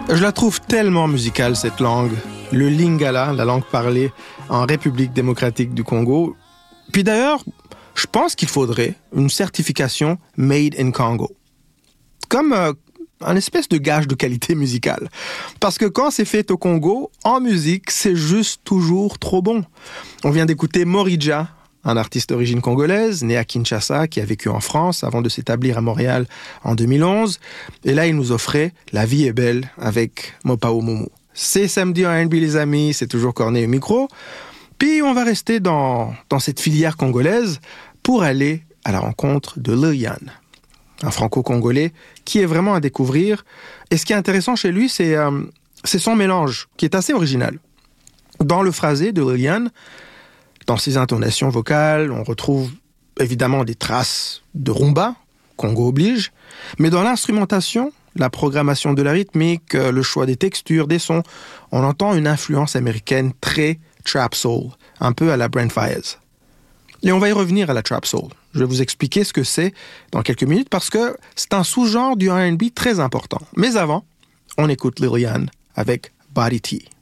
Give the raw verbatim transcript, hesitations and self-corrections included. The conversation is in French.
Je la trouve tellement musicale, cette langue. Le lingala, la langue parlée en République démocratique du Congo. Puis d'ailleurs, je pense qu'il faudrait une certification Made in Congo. Comme euh, un espèce de gage de qualité musicale. Parce que quand c'est fait au Congo, en musique, c'est juste toujours trop bon. On vient d'écouter Morija, un artiste d'origine congolaise, né à Kinshasa, qui a vécu en France avant de s'établir à Montréal en deux mille onze. Et là, il nous offrait La vie est belle avec Mopao Momo. C'est samedi en R and B, les amis, c'est toujours Corné au micro. Puis on va rester dans, dans cette filière congolaise pour aller à la rencontre de Lil Yan, un franco-congolais qui est vraiment à découvrir. Et ce qui est intéressant chez lui, c'est, euh, c'est son mélange, qui est assez original. Dans le phrasé de Lil Yan, dans ses intonations vocales, on retrouve évidemment des traces de rumba, Congo oblige, mais dans l'instrumentation, la programmation de la rythmique, le choix des textures, des sons, on entend une influence américaine très trap soul, un peu à la Brent Faiyaz. Et on va y revenir à la trap soul. Je vais vous expliquer ce que c'est dans quelques minutes parce que c'est un sous-genre du R and B très important. Mais avant, on écoute Lil Yan avec Body T.